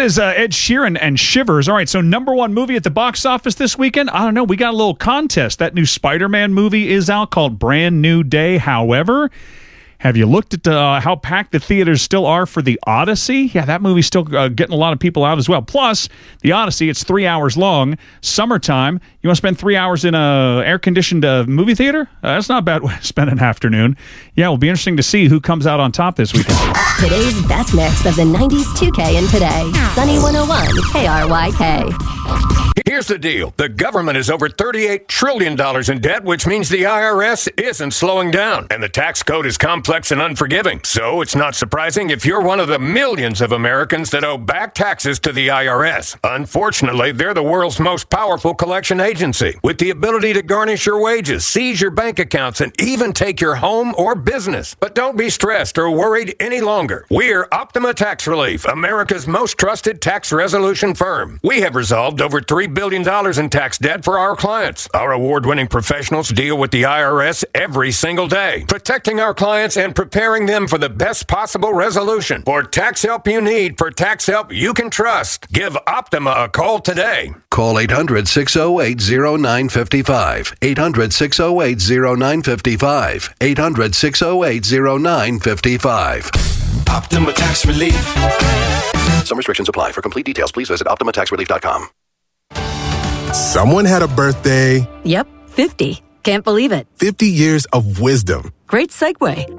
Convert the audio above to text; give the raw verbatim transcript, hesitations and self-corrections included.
is uh, Ed Sheeran and Shivers. All right, so number one movie at the box office this weekend? I don't know. We got a little contest. That new Spider-Man movie is out called Brand New Day. However, have you looked at uh, how packed the theaters still are for The Odyssey? Yeah, that movie's still uh, getting a lot of people out as well. Plus, The Odyssey, it's three hours long. Summertime, you want to spend three hours in a air-conditioned uh, movie theater? Uh, that's not a bad way to spend an afternoon. Yeah, it'll be interesting to see who comes out on top this weekend. Today's best mix of the nineties two K and today. Sunny one oh one K R Y K. Here's the deal. The government is over thirty-eight trillion dollars in debt, which means the I R S isn't slowing down. And the tax code is complex and unforgiving. So it's not surprising if you're one of the millions of Americans that owe back taxes to the I R S. Unfortunately, they're the world's most powerful collection agency, with the ability to garnish your wages, seize your bank accounts, and even take your home or business. But don't be stressed or worried any longer. We're Optima Tax Relief, America's most trusted tax resolution firm. We have resolved over three billion dollars in tax debt for our clients. Our award-winning professionals deal with the I R S every single day, protecting our clients and preparing them for the best possible resolution. For tax help you need, for tax help you can trust, give Optima a call today. Call eight hundred, six oh eight, oh nine five five. eight hundred, six oh eight, oh nine five five. eight hundred, six oh eight, oh nine five five. Optima Tax Relief. Some restrictions apply. For complete details, please visit optima tax relief dot com. Someone had a birthday. Yep, fifty. Can't believe it. fifty years of wisdom. Great segue.